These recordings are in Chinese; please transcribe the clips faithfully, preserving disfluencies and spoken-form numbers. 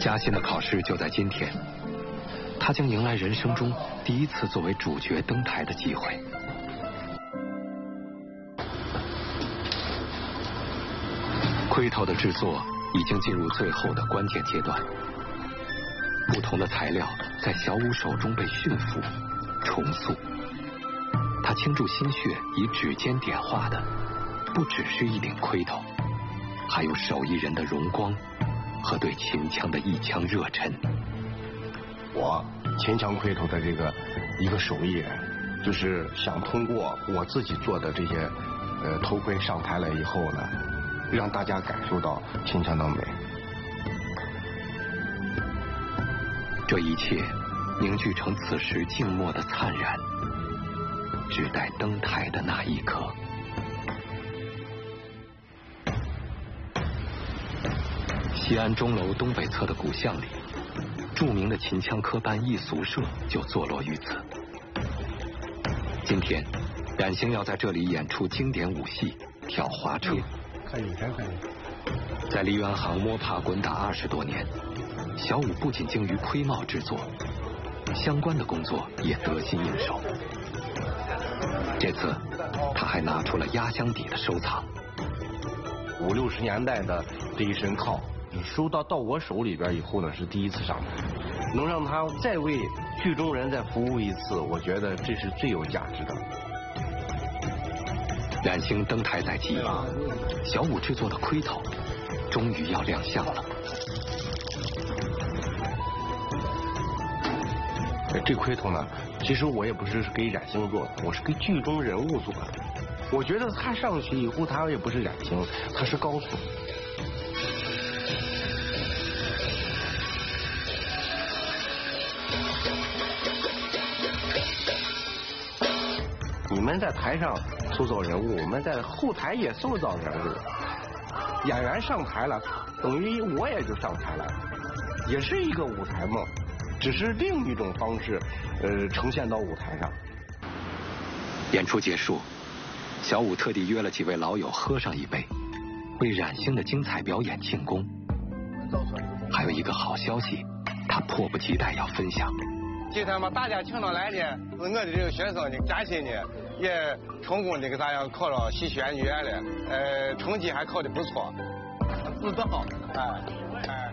嘉欣的考试就在今天，他将迎来人生中第一次作为主角登台的机会。盔头的制作已经进入最后的关键阶段，不同的材料在小武手中被驯服、重塑。他倾注心血以指尖点画的，不只是一顶盔头，还有手艺人的荣光和对秦腔的一腔热忱。 我秦腔盔头的这个一个手艺人，就是想通过我自己做的这些呃头盔上台了以后呢，让大家感受到秦腔的美。 这一切凝聚成此时静默的灿然，只待登台的那一刻。西安钟楼东北侧的古巷里，著名的秦腔科班艺俗社就坐落于此。今天，冉星要在这里演出经典武戏《挑花车》。 看影片，看影片。 在梨园行摸爬滚打二十多年，小武不仅精于盔帽制作，相关的工作也得心应手。这次，他还拿出了压箱底的收藏。 五六十年代的这一身靠，收到到我手里边以后呢，是第一次上台，能让他再为剧中人再服务一次，我觉得这是最有价值的。 冉星登台在即，小武制作的盔头终于要亮相了。 这盔头呢，其实我也不是给冉星做的，我是给剧中人物做的。我觉得他上去以后，他也不是冉星，他是高祖。你们在台上塑造人物，我们在后台也塑造人物。演员上台了，等于我也就上台了，也是一个舞台梦，只是另一种方式，呃，呈现到舞台上。 演出结束，小武特地约了几位老友喝上一杯，为冉星的精彩表演庆功。还有一个好消息，他迫不及待要分享。 今天把大家请到来呢，我的这个学生的嘉欣呢，也成功的给大家考了戏曲研究院了，呃，成绩还考得不错，自道，哎哎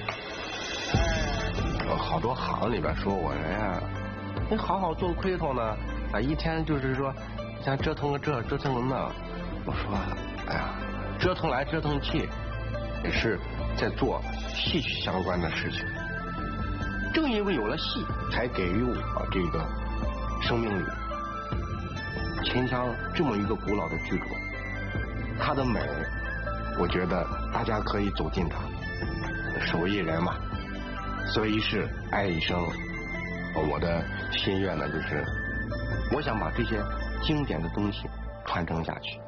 哎。好多行里边说我人呀，你好好做盔头呢，啊，一天就是说，像折腾个这，折腾个那。我说，哎呀，折腾来折腾去，也是在做戏曲相关的事情。正因为有了戏，才给予我这个生命力。秦腔这么一个古老的剧种，它的美，我觉得大家可以走进它。手艺人嘛，做一世爱一生。我的心愿呢，就是我想把这些经典的东西传承下去。